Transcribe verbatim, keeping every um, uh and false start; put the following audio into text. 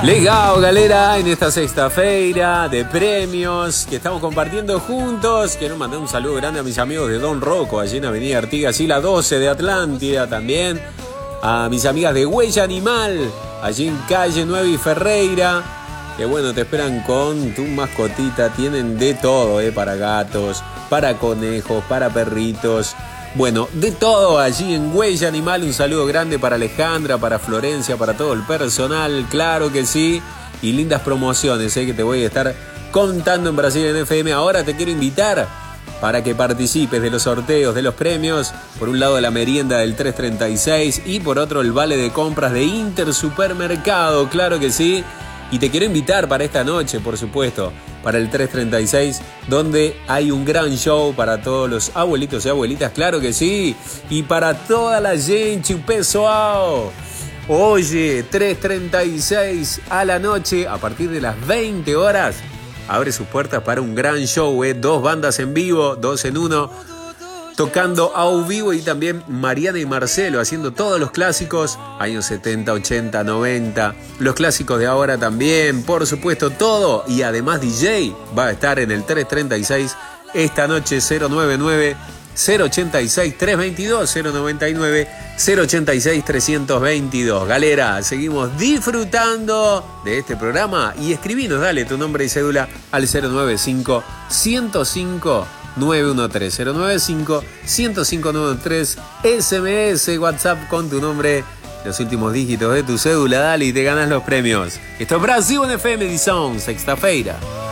Legal, galera, en esta sexta feira de premios que estamos compartiendo juntos. Quiero mandar un saludo grande a mis amigos de Don Rocco, allí en Avenida Artigas y la doce de Atlántida también. A mis amigas de Huella Animal, allí en Calle nueve y Ferreira. Que bueno, te esperan con tu mascotita. Tienen de todo, eh, para gatos, para conejos, para perritos. Bueno, de todo allí en Huella Animal. Un saludo grande para Alejandra, para Florencia, para todo el personal, claro que sí. Y lindas promociones, eh, que te voy a estar contando en Brasil en F M. Ahora te quiero invitar para que participes de los sorteos, de los premios. Por un lado la merienda del tres treinta y seis y por otro el vale de compras de Intersupermercado, claro que sí. Y te quiero invitar para esta noche, por supuesto, para el tres treinta y seis, donde hay un gran show para todos los abuelitos y abuelitas, claro que sí, y para toda la gente, pessoal. Oye, tres treinta y seis a la noche, a partir de las veinte horas, abre sus puertas para un gran show, ¿eh? Dos bandas en vivo, dos en uno, tocando a vivo, y también Mariana y Marcelo haciendo todos los clásicos, años setenta, ochenta, noventa, los clásicos de ahora también, por supuesto, todo. Y además D J va a estar en el tres treinta y seis esta noche. Cero noventa y nueve, cero ochenta y seis, trescientos veintidós, cero noventa y nueve, cero ochenta y seis, trescientos veintidós. Galera, seguimos disfrutando de este programa y escribinos, dale tu nombre y cédula al cero noventa y cinco, ciento cinco, nueve uno tres, cero noventa y cinco, ciento cinco, nueve uno tres, S M S, WhatsApp con tu nombre, los últimos dígitos de tu cédula, dale y te ganas los premios. Esto es Brasil en F M, edición sexta-feira.